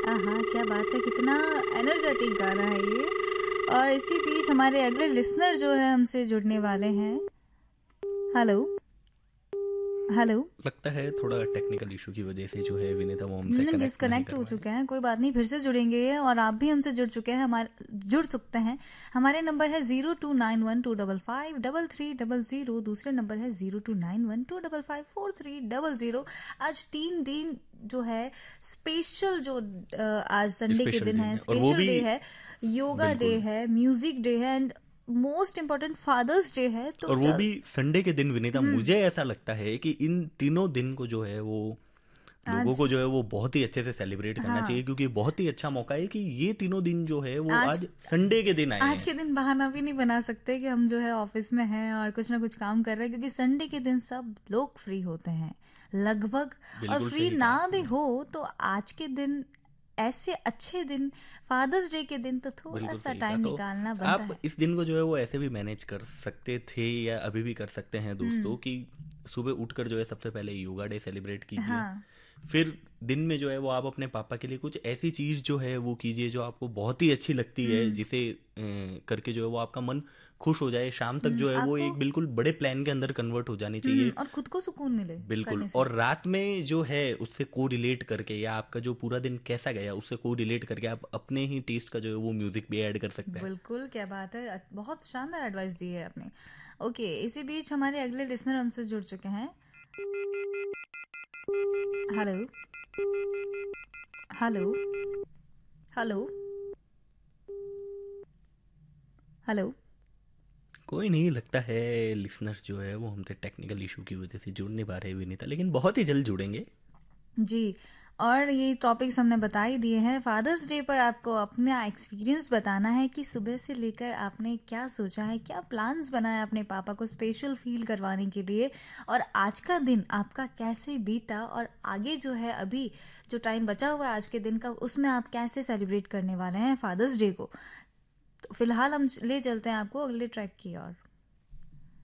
आहा, क्या बात है! कितना एनर्जेटिक गाना है ये। और इसी बीच हमारे अगले लिसनर जो है हमसे जुड़ने वाले हैं। Hello, hello. लगता है थोड़ा टेक्निकल इशू की वजह से जो है विनीता वो हमसे कनेक्ट नहीं डिस्कनेक्ट कर हो पाए। चुके हैं, कोई बात नहीं, फिर से जुड़ेंगे और आप भी हमसे जुड़ चुके हैं, हमारे जुड़ सकते हैं। हमारे नंबर है 0291255300। दूसरे नंबर है 0291255430। आज 3 दिन जो है स्पेशल, जो आज संडे के स्पेशल दिन डे है, है और वो स्पेशल भी डे है, योगा डे बिल्कुल। है, म्यूजिक डे है and most important fathers day है। तो और वो भी संडे के दिन विनीता, हम्म मुझे ऐसा लगता है कि इन तीनों दिन को जो है वो लोगों आज, को जो है वो बहुत ही अच्छे से सेलिब्रेट करना चाहिए, हाँ, क्योंकि बहुत ही अच्छा मौका है कि ये तीनों दिन जो है वो आज आज संडे के दिन आए आज हैं। के दिन बहाना भी नहीं बना सकते कि हम जो है ऑफिस में हैं और कुछ ना कुछ काम कर रहे हैं, क्योंकि संडे के दिन सब लोग फ्री होते हैं लगभग। और बिल्कुल फ्री सही कहा ना भी आपने। हो तो आज के दिन, ऐसे अच्छे दिन, फादर्स डे के दिन, तो थोड़ा बिल्कुल सा सही कहा। टाइम तो निकालना बनता आप है। इस दिन को जो है वो ऐसे भी मैनेज कर सकते थे या अभी भी कर सकते हैं दोस्तों, हम्म कि सुबह उठकर जो है सबसे पहले योगा डे सेलिब्रेट कीजिए। हाँ। फिर दिन में जो है वो आप अपने पापा के लिए कुछ ऐसी चीज़ जो है वो कीजिए जो आपको बहुत ही अच्छी लगती है, हम्म जिसे करके जो है वो आपका मन खुश हो जाए। शाम तक जो है वो आपको, एक बिल्कुल बड़े प्लान के अंदर कन्वर्ट हो जानी चाहिए। और खुद को सुकून मिले बिल्कुल। करने से। और रात में जो है उससे को रिलेट करके, या आपका जो पूरा दिन कैसा गया उससे को रिलेट करके आप अपने ही टेस्ट का जो है वो म्यूजिक भी ऐड कर सकते हैं। बिल्कुल, क्या बात है, बहुत शानदार एडवाइस दी है आपने। ओके, इसी बीच हमारे अगले लिसनर हमसे जुड़ चुके हैं। Hello, hello, hello, hello. कोई नहीं, लगता है लिसनर्स जो है वो हमसे टेक्निकल इशू की वजह से जुड़ नहीं पा रहे विनीता, लेकिन बहुत ही जल्द जुड़ेंगे। जी, और ये टॉपिक्स हमने बता ही दिए हैं। फादर्स डे पर आपको अपना एक्सपीरियंस बताना है कि सुबह से लेकर आपने क्या सोचा है, क्या प्लान्स बनाया अपने पापा को स्पेशल फील करवाने के लिए, और आज का दिन आपका कैसे बीता, और आगे जो है अभी जो टाइम बचा हुआ है आज के दिन का, उसमें आप कैसे सेलिब्रेट करने वाले हैं फादर्स डे को। तो फिलहाल हम ले चलते हैं आपको अगले ट्रैक की ओर।